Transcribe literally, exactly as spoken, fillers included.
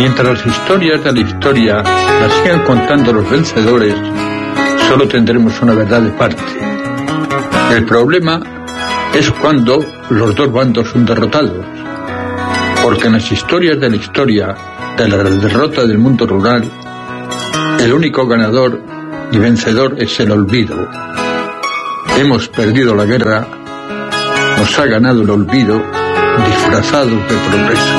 Mientras las historias de la historia las sigan contando los vencedores, solo tendremos una verdad de parte. El problema es cuando los dos bandos son derrotados, porque en las historias de la historia de la derrota del mundo rural, el único ganador y vencedor es el olvido. Hemos perdido la guerra, nos ha ganado el olvido, disfrazados de progreso.